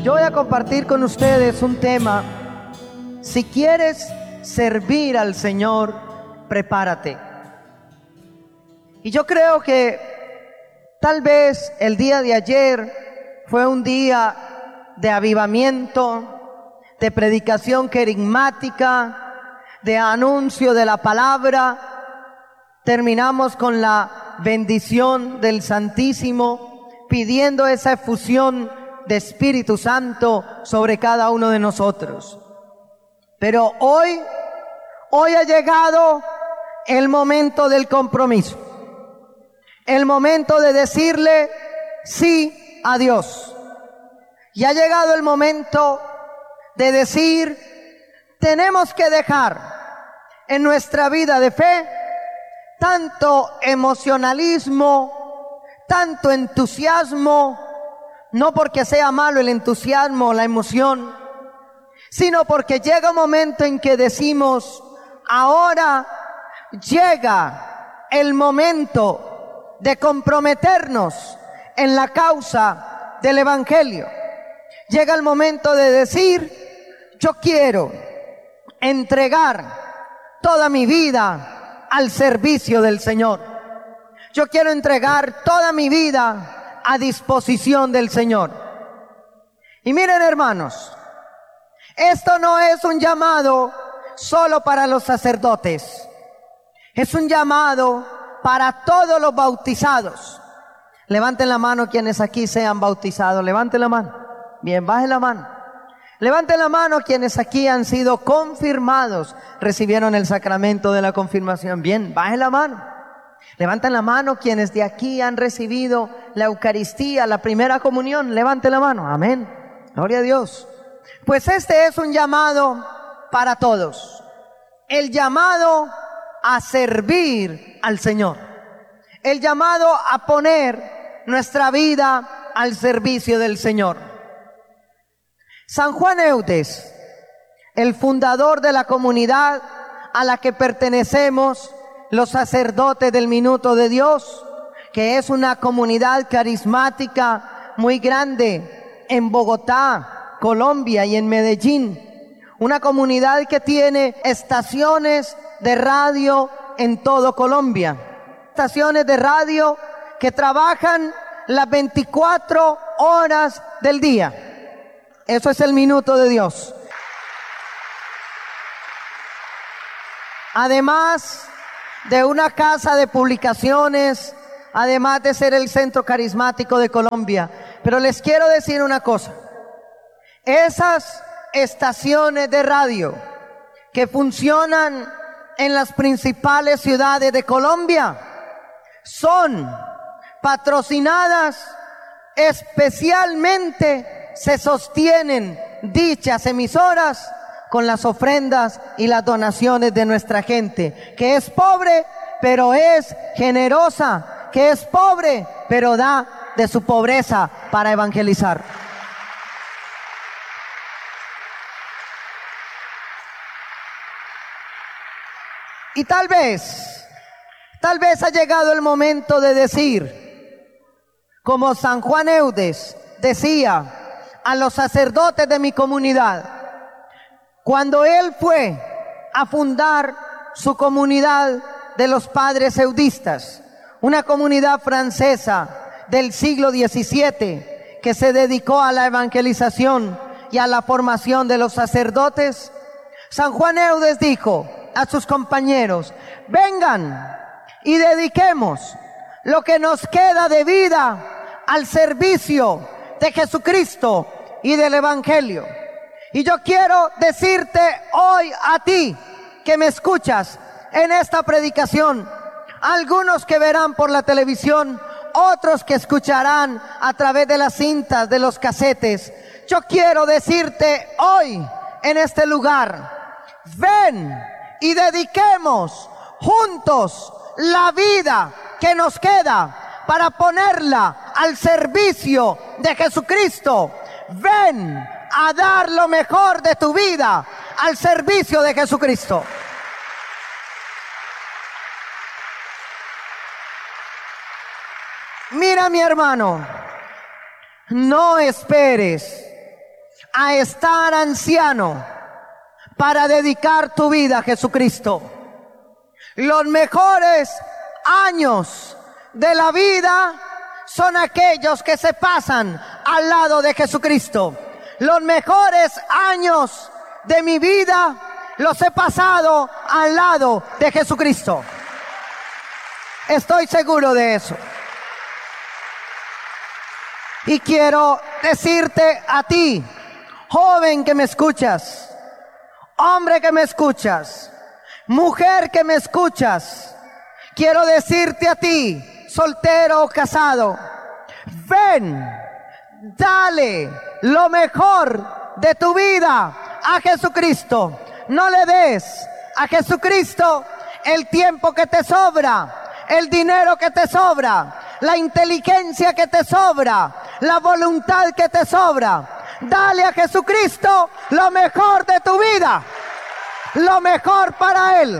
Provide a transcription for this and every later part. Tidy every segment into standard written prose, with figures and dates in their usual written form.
Yo voy a compartir con ustedes un tema. Si quieres servir al Señor, prepárate. Y yo creo que tal vez el día de ayer fue un día de avivamiento, de predicación querigmática, de anuncio de la palabra. Terminamos con la bendición del Santísimo, pidiendo esa efusión de Espíritu Santo sobre cada uno de nosotros. Pero hoy ha llegado el momento del compromiso, el momento de decirle sí a Dios. Y ha llegado el momento de decir, tenemos que dejar en nuestra vida de fe tanto emocionalismo, tanto entusiasmo, no porque sea malo el entusiasmo o la emoción, sino porque llega un momento en que decimos, ahora llega el momento de comprometernos en la causa del Evangelio. Llega el momento de decir, yo quiero entregar toda mi vida al servicio del Señor. Yo quiero entregar toda mi vida a disposición del Señor. Y miren, hermanos, esto no es un llamado solo para los sacerdotes. Es un llamado para todos los bautizados. Levanten la mano quienes aquí sean bautizados. Levanten la mano. Bien, bajen la mano. Levanten la mano quienes aquí han sido confirmados, recibieron el sacramento de la confirmación. Bien, bajen la mano. Levanten la mano quienes de aquí han recibido la Eucaristía, la primera comunión. Levanten la mano. Amén. Gloria a Dios. Pues este es un llamado para todos. El llamado a servir al Señor. El llamado a poner nuestra vida al servicio del Señor. San Juan Eudes, el fundador de la comunidad a la que pertenecemos, los sacerdotes del Minuto de Dios, que es una comunidad carismática muy grande en Bogotá, Colombia, y en Medellín. Una comunidad que tiene estaciones de radio en todo Colombia. Estaciones de radio que trabajan las 24 horas del día. Eso es el Minuto de Dios. Además de una casa de publicaciones, además de ser el centro carismático de Colombia. Pero les quiero decir una cosa. Esas estaciones de radio que funcionan en las principales ciudades de Colombia son patrocinadas, especialmente se sostienen dichas emisoras con las ofrendas y las donaciones de nuestra gente, que es pobre pero es generosa, que es pobre pero da de su pobreza para evangelizar. Y tal vez ha llegado el momento de decir, como San Juan Eudes decía a los sacerdotes de mi comunidad, cuando él fue a fundar su comunidad de los padres eudistas, una comunidad francesa del siglo XVII que se dedicó a la evangelización y a la formación de los sacerdotes, San Juan Eudes dijo a sus compañeros, vengan y dediquemos lo que nos queda de vida al servicio de Jesucristo y del Evangelio. Y yo quiero decirte hoy a ti que me escuchas en esta predicación, algunos que verán por la televisión, otros que escucharán a través de las cintas, de los casetes, yo quiero decirte hoy en este lugar, ven y dediquemos juntos la vida que nos queda para ponerla al servicio de Jesucristo. Ven a dar lo mejor de tu vida al servicio de Jesucristo. Mira, mi hermano, no esperes a estar anciano para dedicar tu vida a Jesucristo. Los mejores años de la vida son aquellos que se pasan al lado de Jesucristo. Los mejores años de mi vida los he pasado al lado de Jesucristo. Estoy seguro de eso. Y quiero decirte a ti, joven que me escuchas, hombre que me escuchas, mujer que me escuchas, quiero decirte a ti, soltero o casado, ven, dale lo mejor de tu vida a Jesucristo. No le des a Jesucristo el tiempo que te sobra, el dinero que te sobra, la inteligencia que te sobra, la voluntad que te sobra. Dale a Jesucristo lo mejor de tu vida, lo mejor para Él.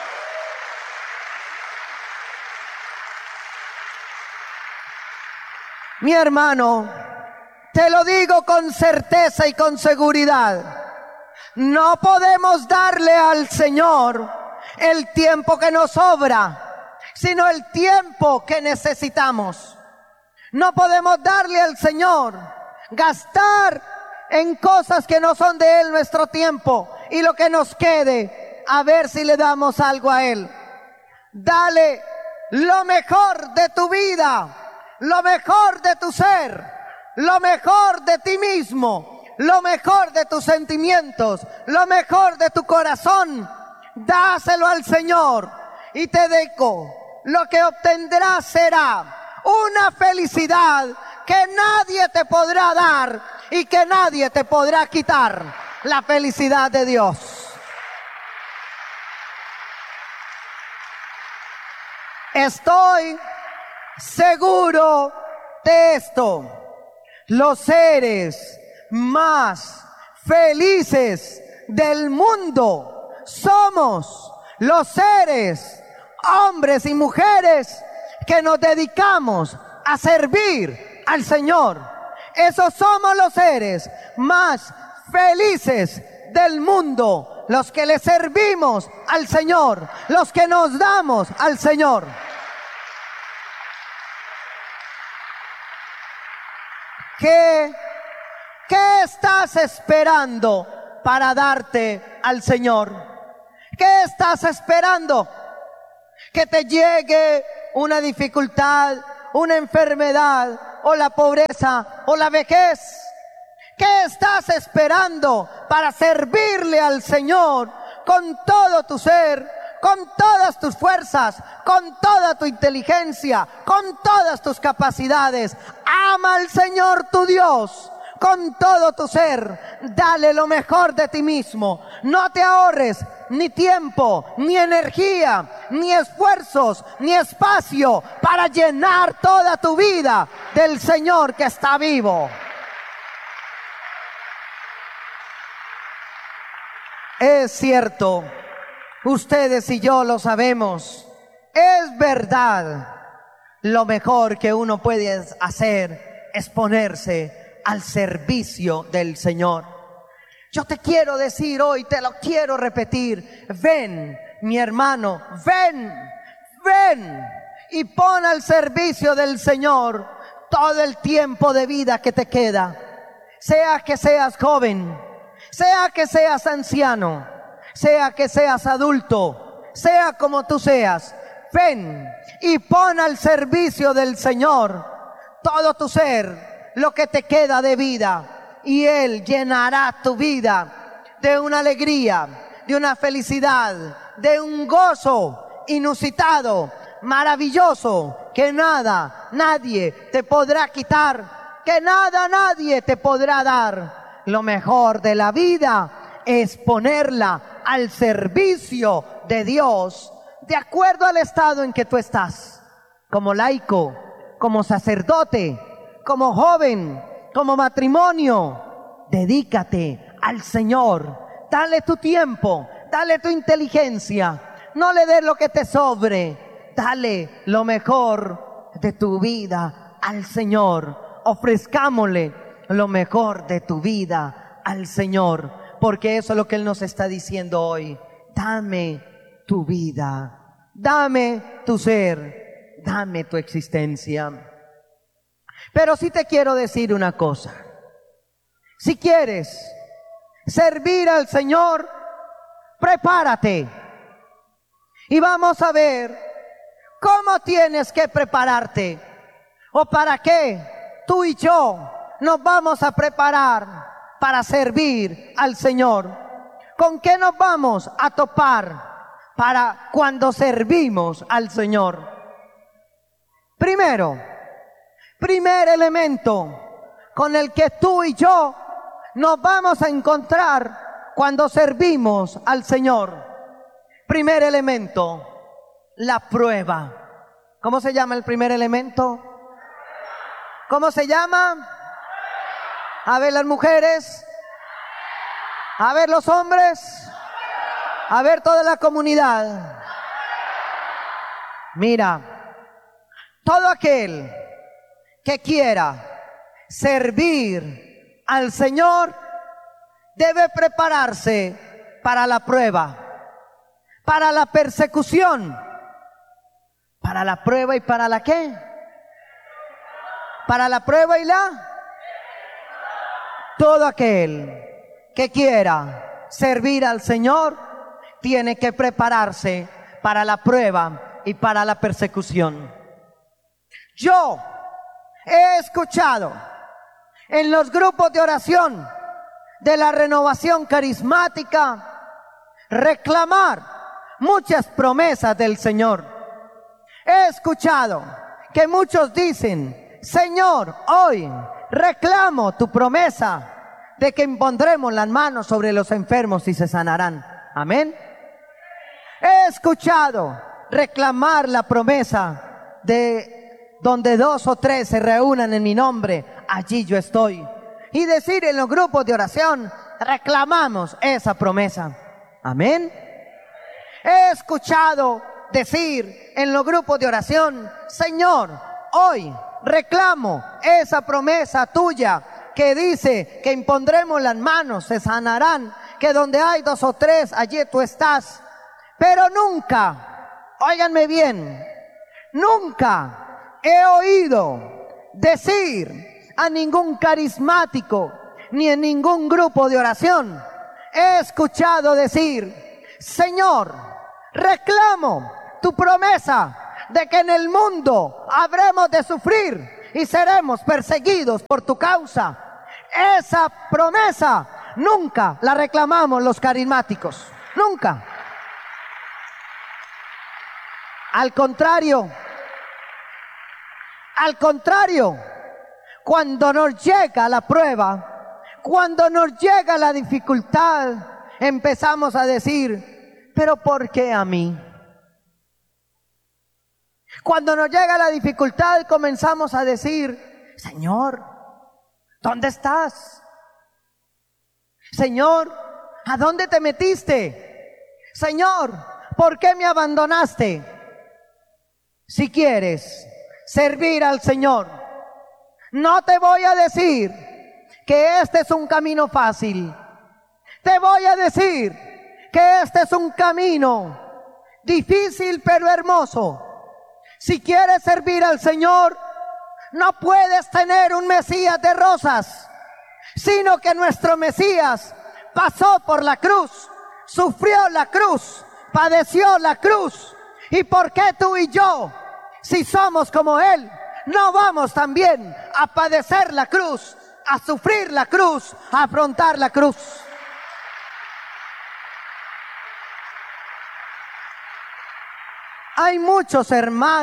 Mi hermano, te lo digo con certeza y con seguridad. No podemos darle al Señor el tiempo que nos sobra, sino el tiempo que necesitamos. No podemos darle al Señor, gastar en cosas que no son de Él nuestro tiempo y lo que nos quede, a ver si le damos algo a Él. Dale lo mejor de tu vida, lo mejor de tu ser, lo mejor de ti mismo, lo mejor de tus sentimientos, lo mejor de tu corazón. Dáselo al Señor y te digo, lo que obtendrás será una felicidad que nadie te podrá dar y que nadie te podrá quitar. La felicidad de Dios. Estoy seguro de esto. Los seres más felices del mundo somos los seres, hombres y mujeres, que nos dedicamos a servir al Señor. Esos somos los seres más felices del mundo, los que le servimos al Señor, los que nos damos al Señor. ¿Qué estás esperando para darte al Señor? ¿Qué estás esperando? ¿Que te llegue una dificultad, una enfermedad, o la pobreza, o la vejez? ¿Qué estás esperando para servirle al Señor con todo tu ser, con todas tus fuerzas, con toda tu inteligencia, con todas tus capacidades? Ama al Señor tu Dios con todo tu ser. Dale lo mejor de ti mismo. No te ahorres ni tiempo, ni energía, ni esfuerzos, ni espacio para llenar toda tu vida del Señor que está vivo. Es cierto, ustedes y yo lo sabemos, es verdad. Lo mejor que uno puede hacer es ponerse al servicio del Señor. Yo te quiero decir hoy, te lo quiero repetir, ven, mi hermano, ven y pon al servicio del Señor todo el tiempo de vida que te queda. Sea que seas joven, sea que seas anciano, sea que seas adulto, sea como tú seas, ven y pon al servicio del Señor todo tu ser, lo que te queda de vida. Y Él llenará tu vida de una alegría, de una felicidad, de un gozo inusitado, maravilloso, que nada, nadie te podrá quitar, que nada, nadie te podrá dar. Lo mejor de la vida es ponerla al servicio de Dios, de acuerdo al estado en que tú estás, como laico, como sacerdote, como joven, como matrimonio. Dedícate al Señor, dale tu tiempo, dale tu inteligencia, no le des lo que te sobre, dale lo mejor de tu vida al Señor. Ofrezcámosle lo mejor de tu vida al Señor, porque eso es lo que Él nos está diciendo hoy. Dame tu vida, dame tu ser, dame tu existencia. Pero sí te quiero decir una cosa. Si quieres servir al Señor, prepárate. Y vamos a ver cómo tienes que prepararte, o para qué tú y yo nos vamos a preparar para servir al Señor. ¿Con qué nos vamos a topar para cuando servimos al Señor? Primer elemento con el que tú y yo nos vamos a encontrar cuando servimos al Señor. Primer elemento, la prueba. ¿Cómo se llama el primer elemento? ¿Cómo se llama? A ver las mujeres. A ver los hombres. A ver toda la comunidad. Mira, todo aquel que quiera servir al Señor debe prepararse para la prueba, para la persecución. ¿Para la prueba y para la qué? Para la prueba y la... Todo aquel que quiera servir al Señor tiene que prepararse para la prueba y para la persecución. Yo he escuchado en los grupos de oración de la renovación carismática reclamar muchas promesas del Señor. He escuchado que muchos dicen: Señor, hoy reclamo tu promesa de que impondremos las manos sobre los enfermos y se sanarán. Amén. He escuchado reclamar la promesa de donde 2 o 3 se reúnan en mi nombre, allí yo estoy. Y decir en los grupos de oración, reclamamos esa promesa. Amén. He escuchado decir en los grupos de oración: Señor, hoy reclamo esa promesa tuya que dice que impondremos las manos, se sanarán, que donde hay 2 o 3, allí tú estás. Pero nunca, óiganme bien, nunca he oído decir a ningún carismático, ni en ningún grupo de oración, he escuchado decir: Señor, reclamo tu promesa de que en el mundo habremos de sufrir y seremos perseguidos por tu causa. Esa promesa nunca la reclamamos los carismáticos, nunca. Al contrario, cuando nos llega la prueba, cuando nos llega la dificultad, empezamos a decir: ¿pero por qué a mí? Cuando nos llega la dificultad, comenzamos a decir: Señor, ¿dónde estás? Señor, ¿a dónde te metiste? Señor, ¿por qué me abandonaste? Si quieres servir al Señor, no te voy a decir que este es un camino fácil. Te voy a decir que este es un camino difícil pero hermoso. Si quieres servir al Señor, no puedes tener un Mesías de rosas, sino que nuestro Mesías pasó por la cruz, sufrió la cruz, padeció la cruz. ¿Y por qué tú y yo, si somos como Él, no vamos también a padecer la cruz, a sufrir la cruz, a afrontar la cruz? Hay muchos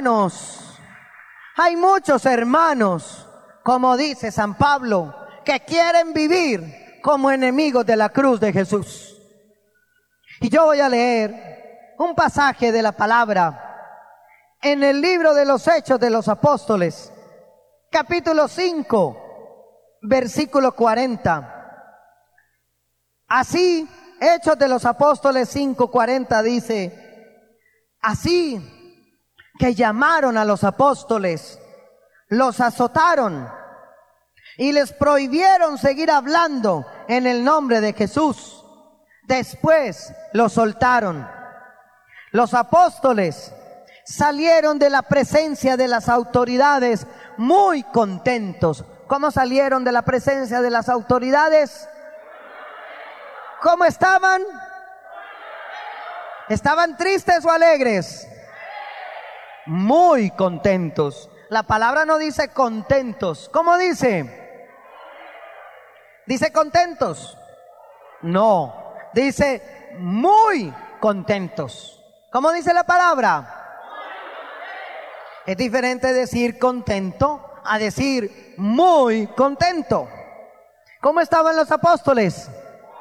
hermanos, como dice San Pablo, que quieren vivir como enemigos de la cruz de Jesús. Y yo voy a leer un pasaje de la palabra en el libro de los Hechos de los Apóstoles, capítulo 5, versículo 40. Así, Hechos de los Apóstoles 5:40 dice: así que llamaron a los apóstoles, los azotaron y les prohibieron seguir hablando en el nombre de Jesús. Después los soltaron. Los apóstoles salieron de la presencia de las autoridades muy contentos. ¿Cómo salieron de la presencia de las autoridades? ¿Cómo estaban? ¿Estaban tristes o alegres? Muy contentos. La palabra no dice contentos. ¿Cómo dice? ¿Dice contentos? No, dice muy contentos. ¿Cómo dice la palabra? Es diferente decir contento a decir muy contento. ¿Cómo estaban los apóstoles?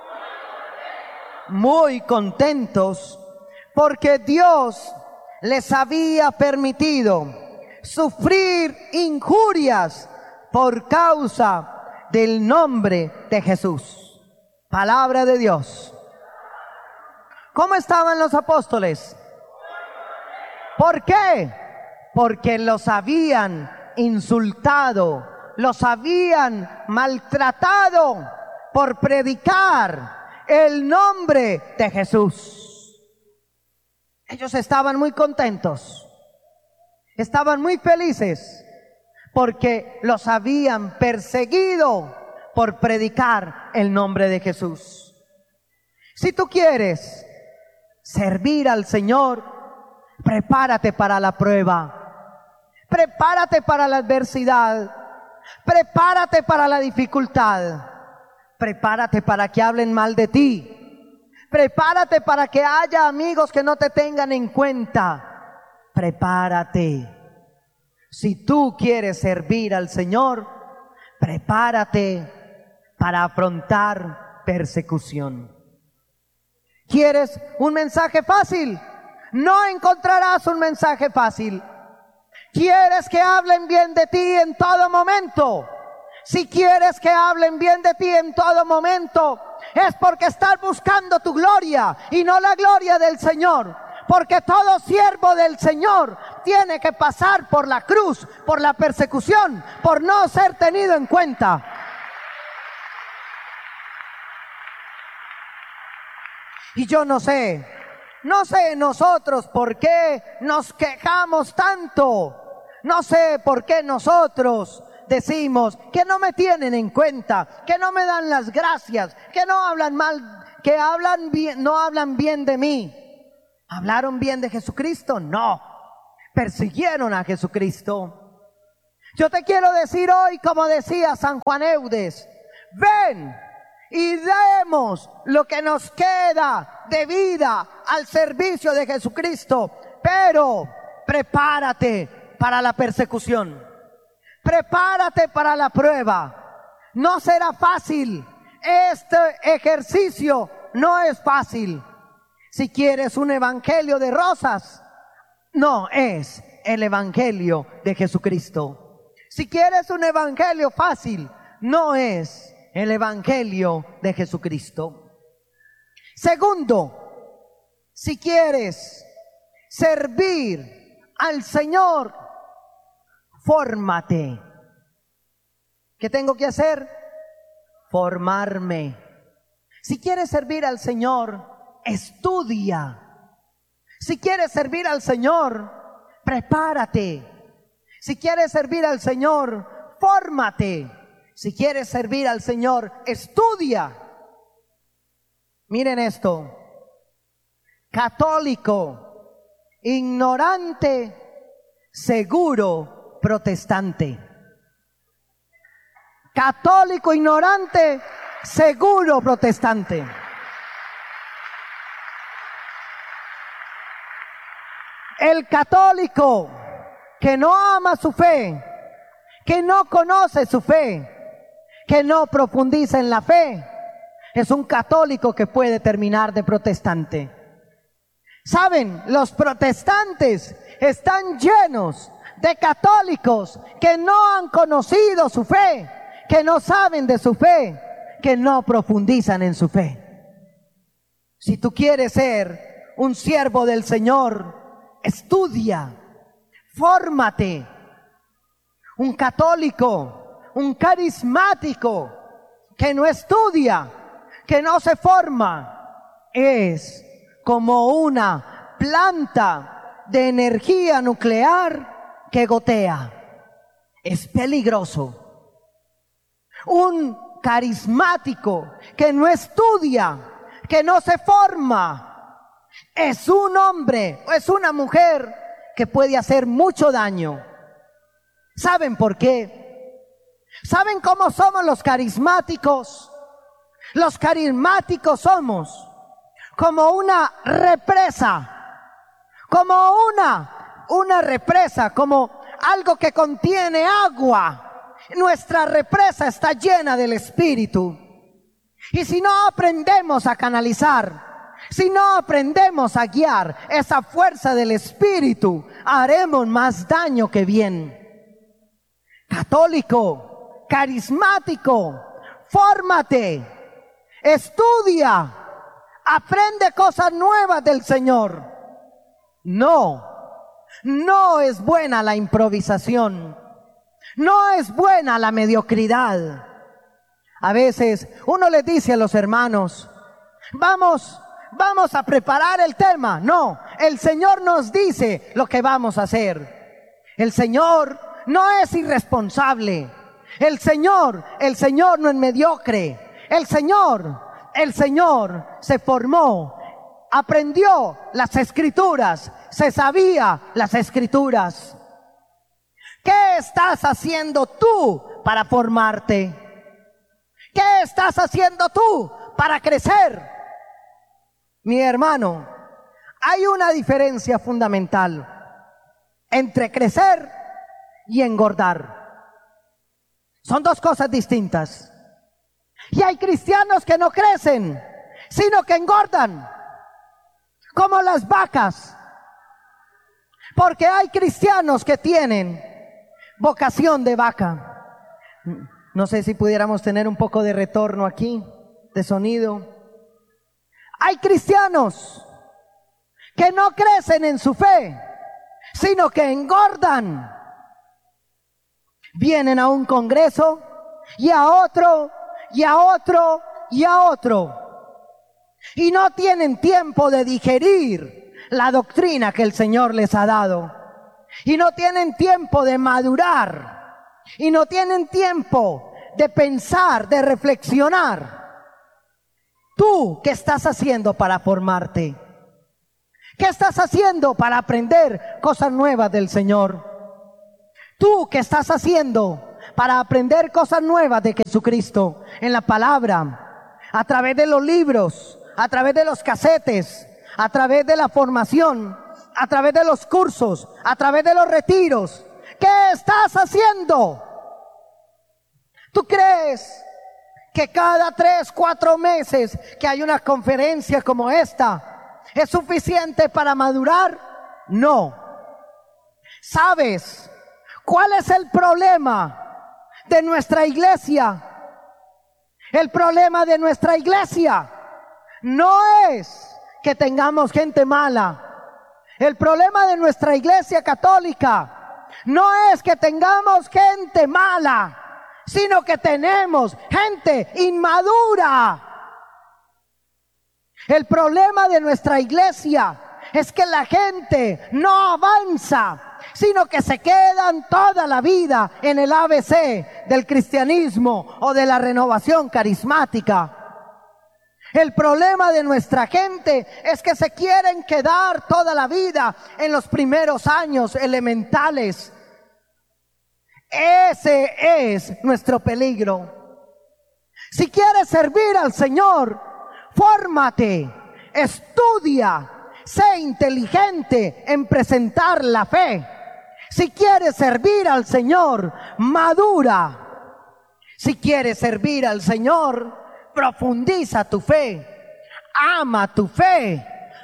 Muy contentos, porque Dios les había permitido sufrir injurias por causa del nombre de Jesús. Palabra de Dios. ¿Cómo estaban los apóstoles? ¿Por qué? Porque los habían insultado, los habían maltratado por predicar el nombre de Jesús. Ellos estaban muy contentos, estaban muy felices, porque los habían perseguido por predicar el nombre de Jesús. Si tú quieres servir al Señor, prepárate para la prueba, prepárate para la adversidad, prepárate para la dificultad, prepárate para que hablen mal de ti, prepárate para que haya amigos que no te tengan en cuenta. Prepárate. Si tú quieres servir al Señor, prepárate para afrontar persecución. ¿Quieres un mensaje fácil? No encontrarás un mensaje fácil. ¿Quieres que hablen bien de ti en todo momento? Si quieres que hablen bien de ti en todo momento, es porque estás buscando tu gloria y no la gloria del Señor. Porque todo siervo del Señor tiene que pasar por la cruz, por la persecución, por no ser tenido en cuenta. Y yo no sé nosotros por qué nos quejamos tanto. No sé por qué nosotros decimos que no me tienen en cuenta, que no me dan las gracias, que no hablan mal, que hablan bien, no hablan bien de mí. ¿Hablaron bien de Jesucristo? No. Persiguieron a Jesucristo. Yo te quiero decir hoy, como decía San Juan Eudes, ven y demos lo que nos queda de vida al servicio de Jesucristo, pero prepárate para la persecución, prepárate para la prueba. No será fácil, este ejercicio no es fácil. Si quieres un evangelio de rosas, no es el evangelio de Jesucristo. Si quieres un evangelio fácil, no es el evangelio de Jesucristo. Segundo, si quieres servir al Señor, fórmate. ¿Qué tengo que hacer? Formarme. Si quieres servir al Señor, estudia. Si quieres servir al Señor, prepárate. Si quieres servir al Señor, fórmate. Si quieres servir al Señor, estudia. Miren esto: católico, ignorante, seguro, protestante. Católico, ignorante, seguro, protestante. El católico que no ama su fe, que no conoce su fe, que no profundiza en la fe, es un católico que puede terminar de protestante. ¿Saben? Los protestantes están llenos de católicos que no han conocido su fe, que no saben de su fe, que no profundizan en su fe. Si tú quieres ser un siervo del Señor, estudia, fórmate. Un católico, un carismático que no estudia, que no se forma, es como una planta de energía nuclear que gotea. Es peligroso. Un carismático que no estudia, que no se forma, es un hombre o es una mujer que puede hacer mucho daño. ¿Saben por qué? ¿Saben cómo somos los carismáticos? Los carismáticos somos como una represa, como una represa, como algo que contiene agua. Nuestra represa está llena del Espíritu. Y si no aprendemos a canalizar, si no aprendemos a guiar esa fuerza del Espíritu, haremos más daño que bien. Católico, carismático, fórmate, estudia, aprende cosas nuevas del Señor. No es buena la improvisación. No es buena la mediocridad. A veces uno les dice a los hermanos, vamos a preparar el tema. No, el Señor nos dice lo que vamos a hacer. El Señor no es irresponsable. El Señor no es mediocre. El Señor se formó, aprendió las Escrituras, se sabía las Escrituras. ¿Qué estás haciendo tú para formarte? ¿Qué estás haciendo tú para crecer? Mi hermano, hay una diferencia fundamental entre crecer y engordar. Son dos cosas distintas. Y hay cristianos que no crecen, sino que engordan, como las vacas. Porque hay cristianos que tienen vocación de vaca. No sé si pudiéramos tener un poco de retorno aquí, de sonido. Hay cristianos que no crecen en su fe, sino que engordan. Vienen a un congreso y a otro, y a otro, y a otro. Y no tienen tiempo de digerir la doctrina que el Señor les ha dado. Y no tienen tiempo de madurar. Y no tienen tiempo de pensar, de reflexionar. ¿Tú qué estás haciendo para formarte? ¿Qué estás haciendo para aprender cosas nuevas del Señor? ¿Tú qué estás haciendo para aprender cosas nuevas de Jesucristo en la palabra, a través de los libros, a través de los casetes, a través de la formación, a través de los cursos, a través de los retiros? ¿Qué estás haciendo? ¿Tú crees que cada 3, 4 meses que hay una conferencia como esta es suficiente para madurar? No. ¿Sabes cuál es el problema de nuestra iglesia? El problema de nuestra iglesia no es que tengamos gente mala. El problema de nuestra iglesia católica no es que tengamos gente mala, sino que tenemos gente inmadura. El problema de nuestra iglesia es que la gente no avanza, sino que se quedan toda la vida en el ABC del cristianismo o de la renovación carismática. El problema de nuestra gente es que se quieren quedar toda la vida en los primeros años elementales. Ese es nuestro peligro. Si quieres servir al Señor, fórmate, estudia, sé inteligente en presentar la fe. Si quieres servir al Señor, madura. Si quieres servir al Señor, profundiza tu fe. Ama tu fe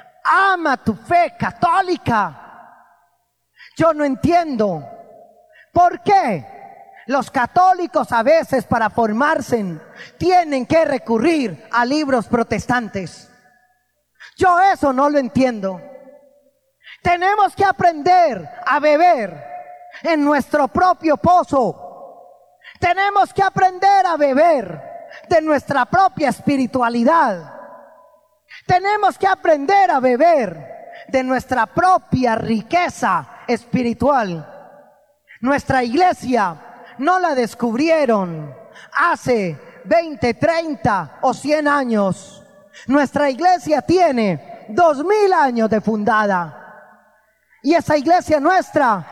católica. Yo no entiendo por qué los católicos a veces para formarse tienen que recurrir a libros protestantes. Yo eso no lo entiendo. Tenemos que aprender a beber en nuestro propio pozo. Tenemos que aprender a beber de nuestra propia espiritualidad. Tenemos que aprender a beber de nuestra propia riqueza espiritual. Nuestra iglesia no la descubrieron hace 20, 30 o 100 años. Nuestra iglesia tiene 2000 años de fundada. Y esa iglesia nuestra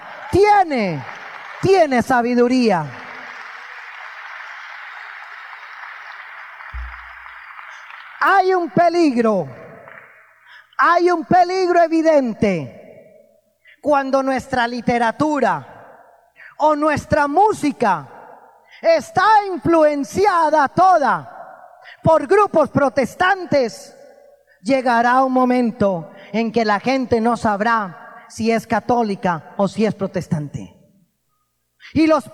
tiene sabiduría. Hay un peligro evidente cuando nuestra literatura o nuestra música está influenciada toda por grupos protestantes. Llegará un momento en que la gente no sabrá si es católica o si es protestante. Y a los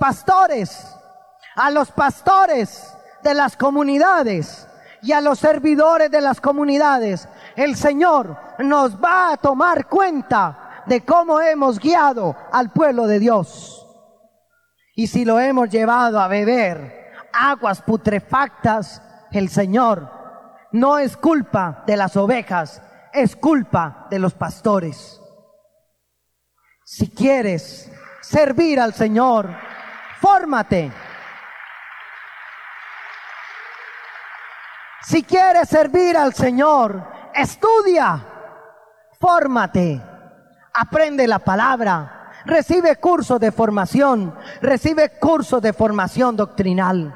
pastores de las comunidades y a los servidores de las comunidades, el Señor nos va a tomar cuenta de cómo hemos guiado al pueblo de Dios. Y si lo hemos llevado a beber aguas putrefactas, el Señor, no es culpa de las ovejas, es culpa de los pastores. Si quieres servir al Señor, fórmate. Si quieres servir al Señor, estudia, fórmate, aprende la palabra, recibe cursos de formación, recibe cursos de formación doctrinal.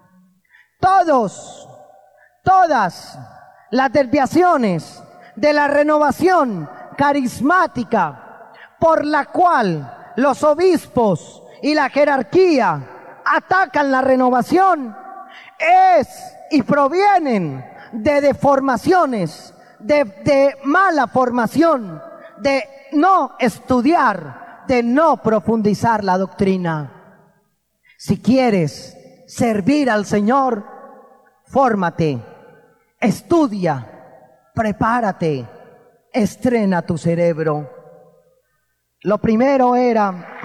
Todas las desviaciones de la renovación carismática por la cual los obispos y la jerarquía atacan la renovación y provienen de deformaciones, de mala formación, de no estudiar, de no profundizar la doctrina. Si quieres servir al Señor, fórmate, estudia, prepárate, estrena tu cerebro. Lo primero era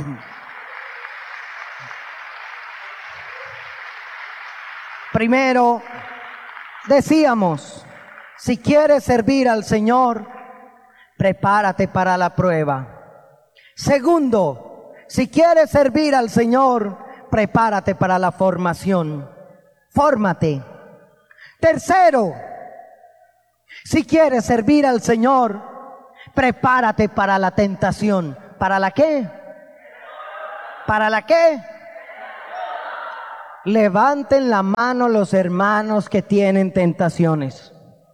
primero decíamos, si quieres servir al Señor, prepárate para la prueba. Segundo, si quieres servir al Señor, prepárate para la formación. Fórmate. Tercero, si quieres servir al Señor, prepárate para la tentación. ¿Para la qué? ¿Para la qué? Levanten la mano los hermanos que tienen tentaciones.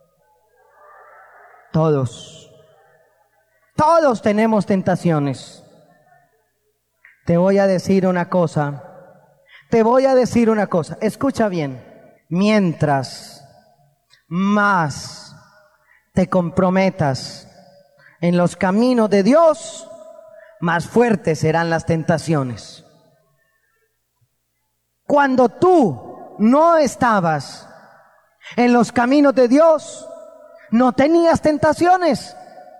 Todos tenemos tentaciones. Te voy a decir una cosa. Escucha bien. Mientras más te comprometas en los caminos de Dios, más fuertes serán las tentaciones. Cuando tú no estabas en los caminos de Dios, no tenías tentaciones.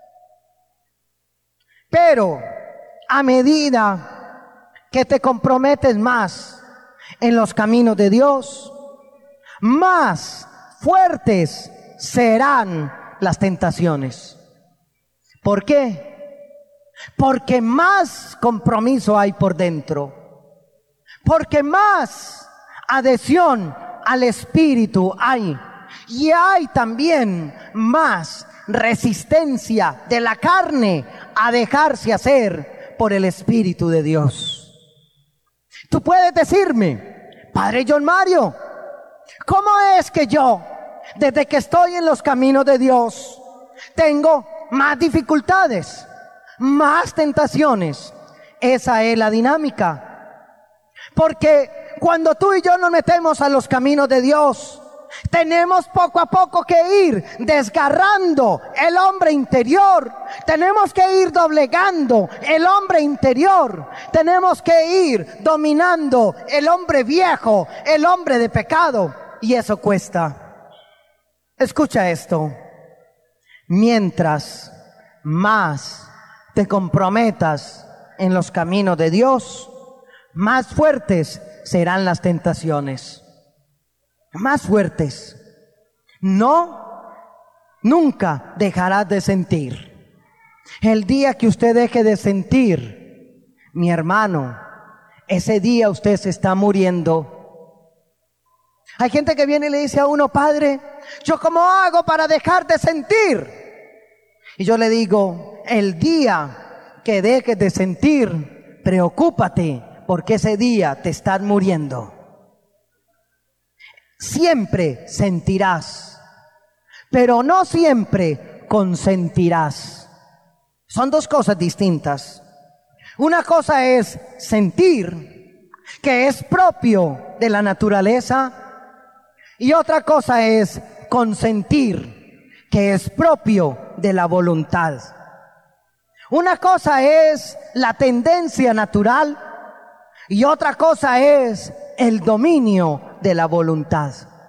Pero a medida que te comprometes más en los caminos de Dios, más fuertes serán las tentaciones. ¿Por qué? Porque más compromiso hay por dentro. Porque más adhesión al Espíritu hay. Y hay también más resistencia de la carne a dejarse hacer por el Espíritu de Dios. Tú puedes decirme, Padre John Mario, ¿cómo es que yo, desde que estoy en los caminos de Dios, tengo más dificultades, más tentaciones? Esa es la dinámica. Porque cuando tú y yo nos metemos a los caminos de Dios, tenemos poco a poco que ir desgarrando el hombre interior. Tenemos que ir doblegando el hombre interior. Tenemos que ir dominando el hombre viejo, el hombre de pecado. Y eso cuesta. Escucha esto. Mientras más te comprometas en los caminos de Dios, más fuertes serán las tentaciones. Más fuertes. No, nunca dejarás de sentir. El día que usted deje de sentir, mi hermano, ese día usted se está muriendo. Hay gente que viene y le dice a uno: Padre, ¿yo cómo hago para dejar de sentir? Y yo le digo: el día que dejes de sentir, preocúpate, porque ese día te estás muriendo. Siempre sentirás, pero no siempre consentirás. Son dos cosas distintas. Una cosa es sentir, que es propio de la naturaleza, y otra cosa es consentir, que es propio de la voluntad. Una cosa es la tendencia natural y otra cosa es el dominio de la voluntad.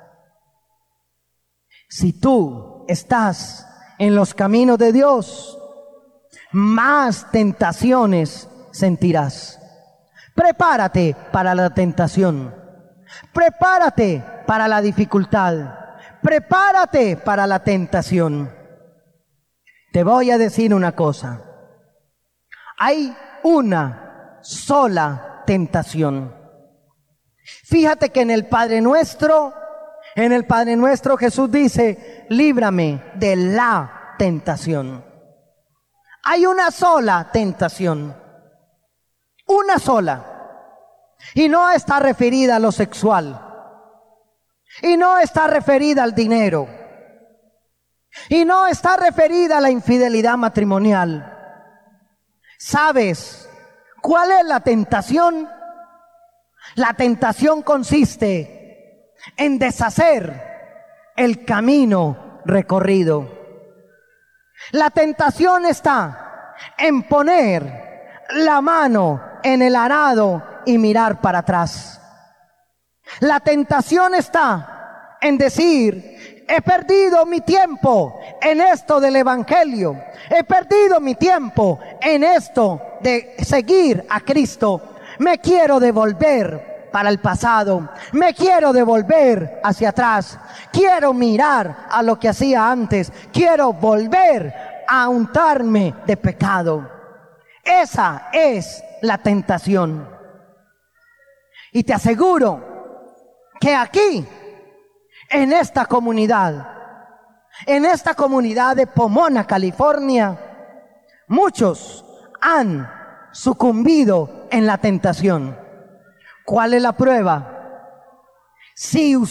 Si tú estás en los caminos de Dios, más tentaciones sentirás. Prepárate para la tentación. Prepárate para la dificultad. Prepárate para la tentación. Te voy a decir una cosa. Hay una sola tentación. Fíjate que en el Padre Nuestro Jesús dice: líbrame de la tentación. Hay una sola tentación. Una sola. Y no está referida a lo sexual. Y no está referida al dinero. Y no está referida a la infidelidad matrimonial. ¿Sabes cuál es la tentación? La tentación consiste en deshacer el camino recorrido. La tentación está en poner la mano en el arado y mirar para atrás. La tentación está en decir: he perdido mi tiempo en esto del evangelio. He perdido mi tiempo en esto de seguir a Cristo. Me quiero devolver para el pasado. Me quiero devolver hacia atrás. Quiero mirar a lo que hacía antes. Quiero volver a untarme de pecado. Esa es la tentación. Y te aseguro que aquí, en esta comunidad de Pomona, California, muchos han sucumbido en la tentación. ¿Cuál es la prueba? Si